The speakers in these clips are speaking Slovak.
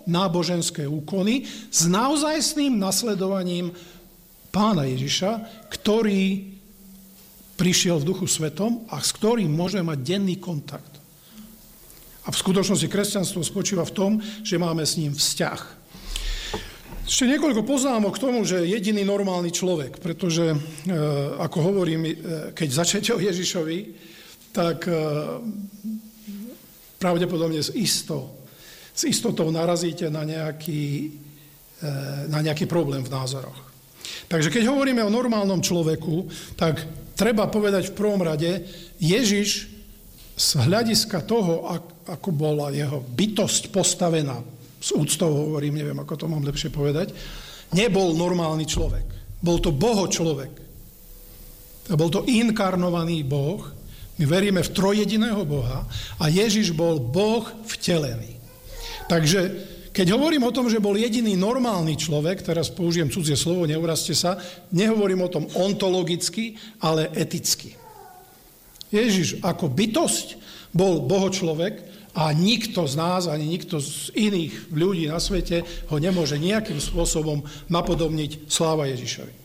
náboženské úkony s naozajstným nasledovaním Pána Ježiša, ktorý prišiel v Duchu Svetom a s ktorým môžeme mať denný kontakt. A v skutočnosti kresťanstvo spočíva v tom, že máme s ním vzťah. Ešte niekoľko poznámok k tomu, že jediný normálny človek, pretože, ako hovorím, keď začnete o Ježišovi, tak pravdepodobne s istotou narazíte na nejaký problém v názoroch. Takže keď hovoríme o normálnom človeku, tak treba povedať v prvom rade, Ježiš z hľadiska toho, ako bola jeho bytosť postavená, s úctou hovorím, neviem, ako to mám lepšie povedať, nebol normálny človek. Bol to Boho človek. Bol to inkarnovaný Boh. My veríme v trojjediného Boha a Ježiš bol Boh vtelený. Takže keď hovorím o tom, že bol jediný normálny človek, teraz použijem cudzie slovo, neurazte sa, nehovorím o tom ontologicky, ale eticky. Ježiš ako bytosť bol Boho človek, a nikto z nás, ani nikto z iných ľudí na svete ho nemôže nejakým spôsobom napodobniť. Sláva Ježišovi.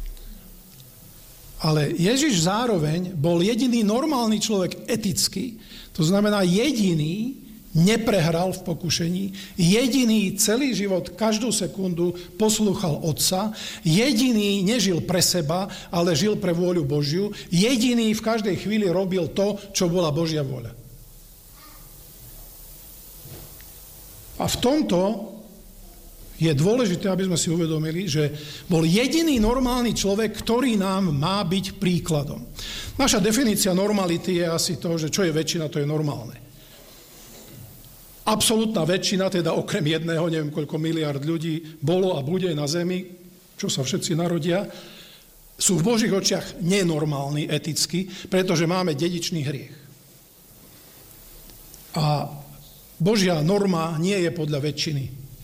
Ale Ježiš zároveň bol jediný normálny človek etický, to znamená jediný neprehral v pokušení, jediný celý život, každú sekundu poslúchal Otca, jediný nežil pre seba, ale žil pre vôľu Božiu, jediný v každej chvíli robil to, čo bola Božia vôľa. A v tomto je dôležité, aby sme si uvedomili, že bol jediný normálny človek, ktorý nám má byť príkladom. Naša definícia normality je asi to, že čo je väčšina, to je normálne. Absolútna väčšina, teda okrem jedného, neviem koľko miliard ľudí bolo a bude na zemi, čo sa všetci narodia, sú v Božích očiach nenormálni eticky, pretože máme dedičný hriech. A Božia norma nie je podľa väčšiny.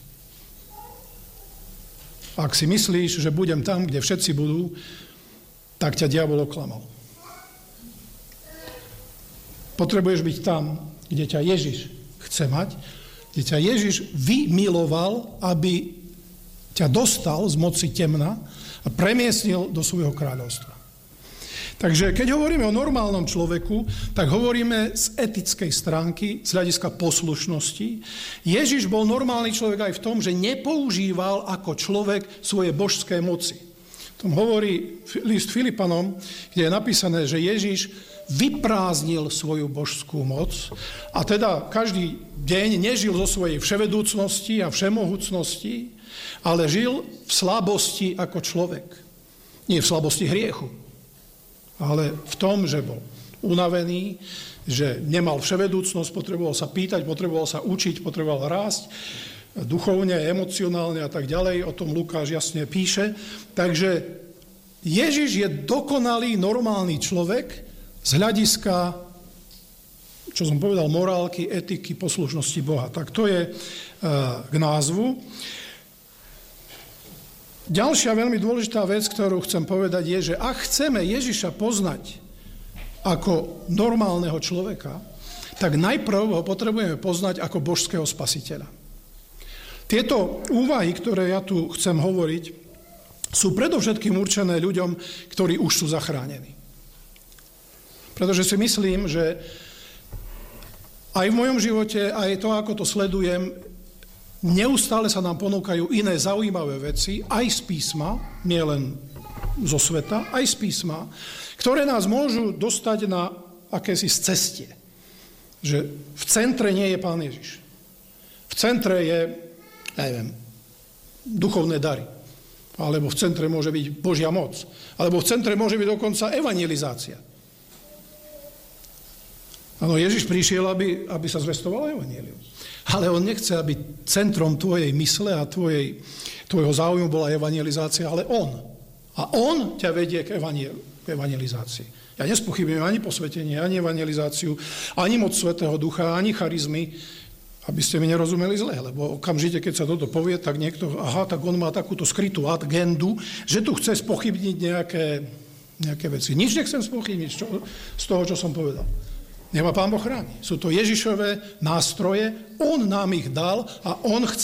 Ak si myslíš, že budem tam, kde všetci budú, tak ťa diabol oklamal. Potrebuješ byť tam, kde ťa Ježiš chce mať, kde ťa Ježiš vymiloval, aby ťa dostal z moci temna a premiestnil do svojho kráľovstva. Takže keď hovoríme o normálnom človeku, tak hovoríme z etickej stránky, z hľadiska poslušnosti. Ježiš bol normálny človek aj v tom, že nepoužíval ako človek svoje božské moci. O tom hovorí list Filipanom, kde je napísané, že Ježiš vyprázdnil svoju božskú moc a teda každý deň nežil zo svojej vševedúcnosti a všemohúcnosti, ale žil v slabosti ako človek. Nie v slabosti hriechu, ale v tom, že bol unavený, že nemal vševedúcnosť, potreboval sa pýtať, potreboval sa učiť, potreboval rásť duchovne, emocionálne a tak ďalej. O tom Lukáš jasne píše. Takže Ježiš je dokonalý, normálny človek z hľadiska, čo som povedal, morálky, etiky, poslušnosti Boha. Tak to je k názvu. Ďalšia veľmi dôležitá vec, ktorú chcem povedať, je, že ak chceme Ježiša poznať ako normálneho človeka, tak najprv ho potrebujeme poznať ako božského spasiteľa. Tieto úvahy, ktoré ja tu chcem hovoriť, sú predovšetkým určené ľuďom, ktorí už sú zachránení. Pretože si myslím, že aj v mojom živote, aj to, ako to sledujem, neustále sa nám ponúkajú iné zaujímavé veci, aj z písma, nie len zo sveta, aj z písma, ktoré nás môžu dostať na akési cestie. Že v centre nie je Pán Ježiš. V centre je, neviem, duchovné dary. Alebo v centre môže byť Božia moc. Alebo v centre môže byť dokonca evangelizácia. Áno, Ježiš prišiel, aby sa zvestovalo evanjelium. Ale on nechce, aby centrom tvojej mysle a tvojho záujmu bola evangelizácia, ale on. A on ťa vedie k evangelizácii. Ja nespochybňujem ani posvetenie, ani evangelizáciu, ani moc Svätého Ducha, ani charizmy, aby ste mi nerozumeli zle, lebo okamžite, keď sa toto povie, tak niekto, tak on má takúto skrytú agendu, že tu chce spochybniť nejaké veci. Nič nechcem spochybniť z toho, čo som povedal. Nech ma Pán Boh chráni. Sú to Ježišové nástroje, on nám ich dal a on chce